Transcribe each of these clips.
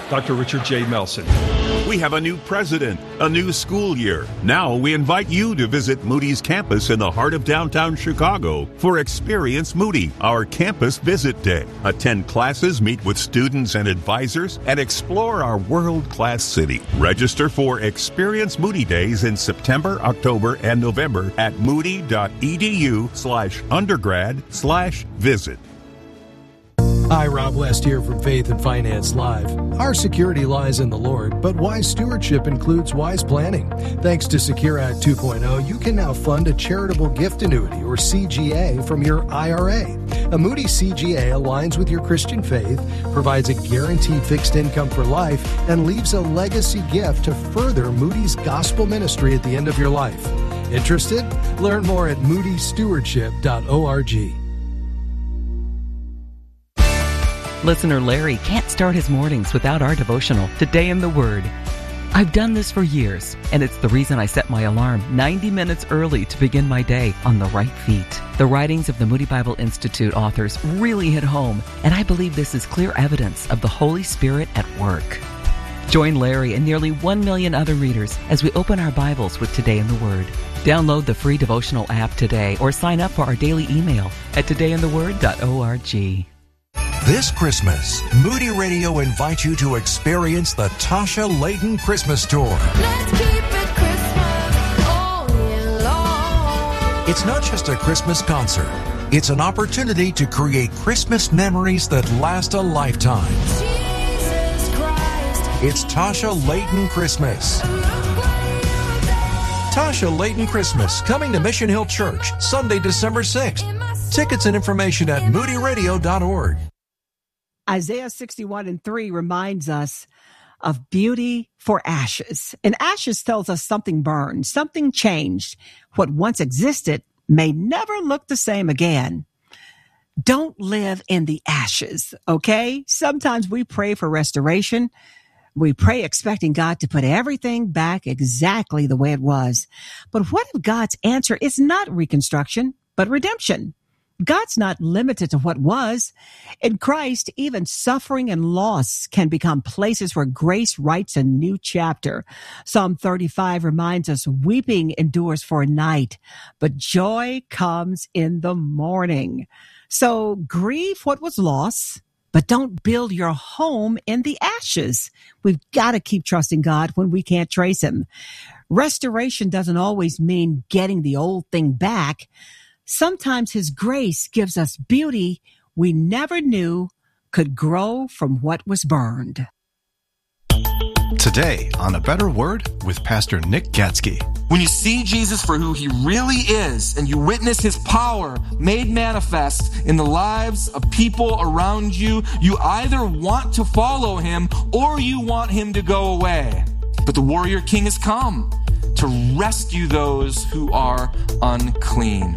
Dr. Richard J. Melson. We have a new president, a new school year. Now we invite you to visit Moody's campus in the heart of downtown Chicago for Experience Moody, our campus visit day. Attend classes, meet with students and advisors, and explore our world-class city. Register for Experience Moody Days in September, October, and November at moody.edu/undergrad/visit. Hi, Rob West here from Faith and Finance Live. Our security lies in the Lord, but wise stewardship includes wise planning. Thanks to Secure Act 2.0, you can now fund a charitable gift annuity, or CGA, from your IRA. A Moody CGA aligns with your Christian faith, provides a guaranteed fixed income for life, and leaves a legacy gift to further Moody's gospel ministry at the end of your life. Interested? Learn more at moodystewardship.org. Listener Larry can't start his mornings without our devotional, Today in the Word. I've done this for years, and it's the reason I set my alarm 90 minutes early to begin my day on the right feet. The writings of the Moody Bible Institute authors really hit home, and I believe this is clear evidence of the Holy Spirit at work. Join Larry and nearly 1 million other readers as we open our Bibles with Today in the Word. Download the free devotional app today or sign up for our daily email at todayintheword.org. This Christmas, Moody Radio invites you to experience the Tasha Layton Christmas Tour. Let's keep it Christmas all year long. It's not just a Christmas concert. It's an opportunity to create Christmas memories that last a lifetime. Jesus Christ. It's Tasha Layton Christmas. Tasha Layton Christmas, coming to Mission Hill Church, Sunday, December 6th. Tickets and information at moodyradio.org. Isaiah 61:3 reminds us of beauty for ashes. And ashes tells us something burned, something changed. What once existed may never look the same again. Don't live in the ashes, okay? Sometimes we pray for restoration. We pray expecting God to put everything back exactly the way it was. But what if God's answer is not reconstruction, but redemption? God's not limited to what was. In Christ, even suffering and loss can become places where grace writes a new chapter. Psalm 35 reminds us, weeping endures for a night, but joy comes in the morning. So grieve what was lost, but don't build your home in the ashes. We've got to keep trusting God when we can't trace him. Restoration doesn't always mean getting the old thing back. Sometimes his grace gives us beauty we never knew could grow from what was burned. Today on A Better Word with Pastor Nick Gatsky. When you see Jesus for who he really is and you witness his power made manifest in the lives of people around you, you either want to follow him or you want him to go away. But the warrior king has come to rescue those who are unclean.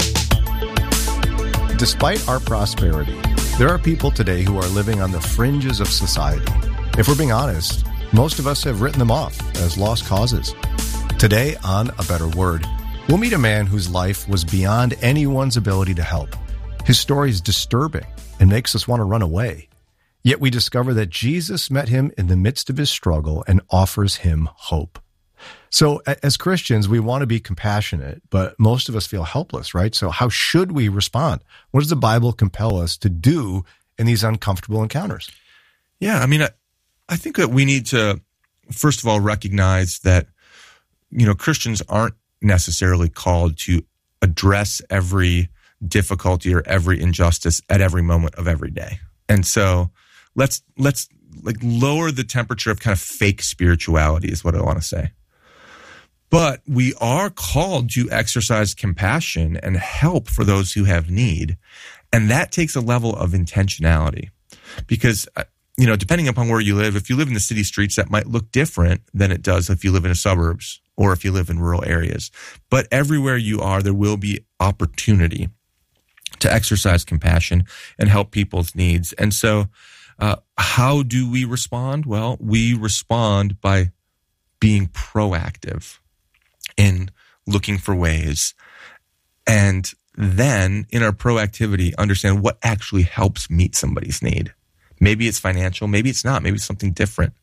Despite our prosperity, there are people today who are living on the fringes of society. If we're being honest, most of us have written them off as lost causes. Today on A Better Word, we'll meet a man whose life was beyond anyone's ability to help. His story is disturbing and makes us want to run away. Yet we discover that Jesus met him in the midst of his struggle and offers him hope. So as Christians, we want to be compassionate, but most of us feel helpless, right? So how should we respond? What does the Bible compel us to do in these uncomfortable encounters? Yeah, I mean, I think that we need to, first of all, recognize that, Christians aren't necessarily called to address every difficulty or every injustice at every moment of every day. And so let's lower the temperature of kind of fake spirituality is what I want to say. But we are called to exercise compassion and help for those who have need. And that takes a level of intentionality because, depending upon where you live, if you live in the city streets, that might look different than it does if you live in the suburbs or if you live in rural areas. But everywhere you are, there will be opportunity to exercise compassion and help people's needs. And so how do we respond? Well, we respond by being proactive in looking for ways, and then in our proactivity, understand what actually helps meet somebody's need. Maybe it's financial, maybe it's not, maybe it's something different.